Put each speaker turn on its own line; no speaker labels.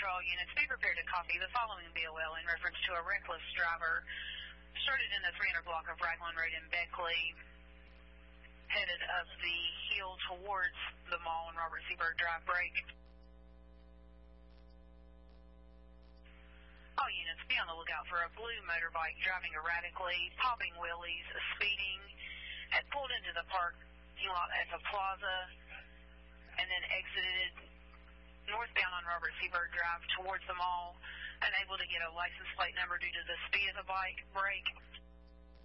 all units, be prepared to copy the following BOL in reference to a reckless driver started in the 300 block of Raglan Road in Beckley, headed up the hill towards the mall and Robert C. Byrd Drive break. All units, be on the lookout for a blue motorbike driving erratically, popping wheelies, speeding, had pulled into the parking lot at the plaza, and then exited northbound on Robert C. Byrd Drive towards the mall, unable to get a license plate number due to the speed of the bike break.